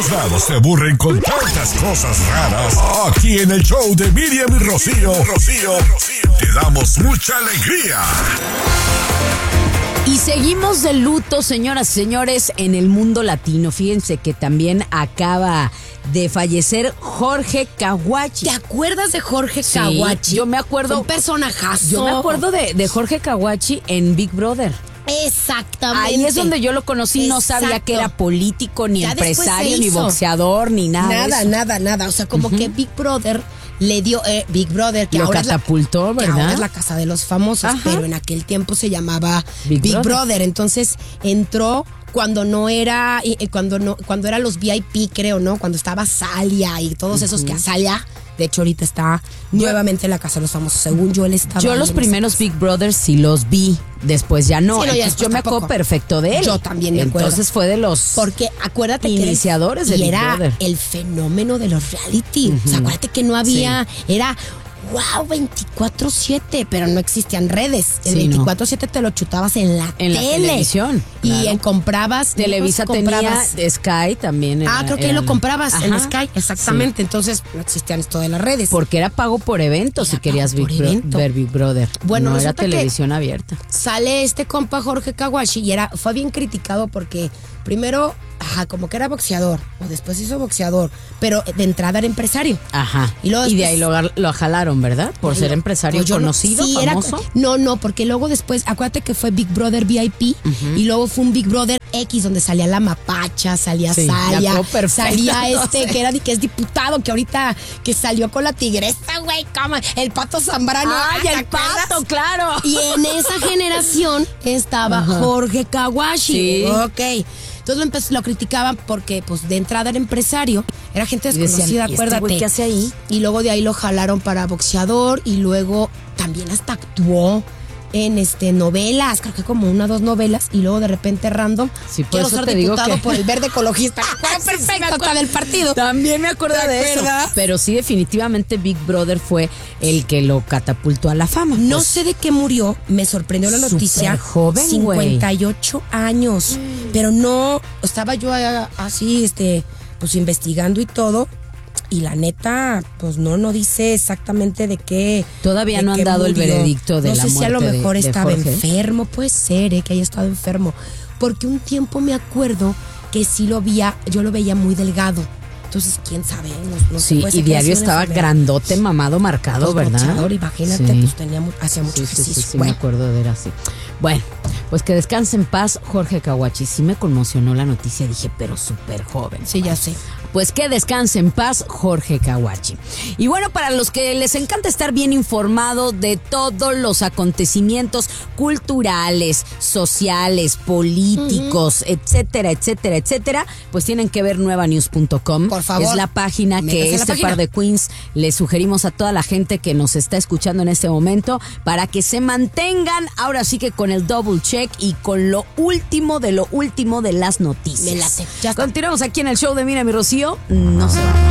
todos lados se aburren con tantas cosas raras. Aquí en el show de Miriam y Rocío, te damos mucha alegría. Y seguimos de luto, señoras y señores, en el mundo latino. Fíjense que también acaba de fallecer Jorge Caguachi. ¿Te acuerdas de Jorge Caguachi? Yo me acuerdo. Un personajazo. Yo me acuerdo de Jorge Caguachi en Big Brother. Exactamente. Ahí es donde yo lo conocí. No sabía que era político, ni Ya empresario, ni boxeador, ni nada. Nada. O sea, como que Big Brother le dio Big Brother, que lo ahora catapultó, es ¿verdad? que ahora es la casa de los famosos, Ajá. pero en aquel tiempo se llamaba Big Brother. Entonces entró cuando no era, cuando eran los VIP, creo, ¿no? Cuando estaba Salia y todos esos que Salia, de hecho ahorita está nuevamente en la casa de los famosos. Según yo, él estaba. Yo los primeros Big Brothers sí los vi, después ya no. Sí, no, ya Entonces, yo me acuerdo perfecto de él. Yo también me acuerdo. Entonces fue de los Porque acuérdate iniciadores que de y Big era Brother. el fenómeno de los reality. O sea, acuérdate que no había, era wow, 24/7, pero no existían redes. El Sí, no. 24/7 te lo chutabas en la En la televisión, Y claro. comprabas. Televisa comprabas. tenía Sky también. Creo que ahí lo comprabas en Ajá. Sky, exactamente. Sí. Entonces no existían esto de las redes. Porque era pago por evento si Era querías pago por evento. ver Big Brother. Bueno, no era resulta que televisión abierta. Sale este compa Jorge Caguachi y fue bien criticado porque primero, como que era boxeador, o después hizo boxeador, pero de entrada era empresario. Ajá. Y luego de ahí lo jalaron, ¿verdad? Por ser empresario Pues yo conocido, sí, famoso. No, porque luego después, acuérdate que fue Big Brother VIP y luego fue un Big Brother X donde salía la Mapacha, salía Sí, Saya, me acuerdo perfecto, salía no sé. que es diputado, que ahorita que salió con la tigresa, güey, como el Pato Zambrano. ¡Ay, ¿te el acuerdas? Pato, claro! Y en esa generación estaba Jorge Caguachi. Sí. Ok. Entonces lo criticaban porque, pues, de entrada era empresario, era gente Y decían, desconocida, ¿y este acuérdate. güey qué hace ahí? Y luego de ahí lo jalaron para boxeador y luego también hasta actuó en novelas, creo que como 1 o 2 novelas, y luego de repente random, Sí, por quiero eso ser te digo diputado que- por el verde ecologista. Sí, Perfecto, me acuerdo. hasta del partido. También me acuerdo ¿Te de eso. acuerdas? Pero sí, definitivamente Big Brother fue el que lo catapultó a la fama. No Pues, sé de qué murió, me sorprendió la noticia. Súper joven, güey. 58 años. Pero no, estaba yo así, pues investigando y todo. Y la neta, pues no dice exactamente de qué. Todavía de no han qué dado el murió. veredicto de no la sé si a lo muerte mejor de estaba Jorge. enfermo, puede ser, que haya estado enfermo. Porque un tiempo me acuerdo que sí yo lo veía muy delgado. Entonces, quién sabe, no sé, Sí, puede ser y que haya diario sido una estaba enfermedad. grandote, mamado, marcado, Pues, ¿verdad? boxeador, imagínate, Sí. pues hacía mucho Sí, ejercicio. me Bueno. acuerdo de él así. Bueno, pues que descanse en paz Jorge Caguachi. Sí me conmocionó la noticia, dije, pero súper joven. Sí, ya sé. Pues que descanse en paz Jorge Caguachi. Y bueno, para los que les encanta estar bien informado de todos los acontecimientos culturales, sociales, políticos, etcétera, pues tienen que ver nuevanews.com. Por favor. Es la página Métanse que a la este página. par de Queens le sugerimos a toda la gente que nos está escuchando en este momento para que se mantengan ahora sí que con el double check y con lo último de las noticias. Me late. Ya está. Continuamos aquí en el show de Mira mi Rocío. No se va.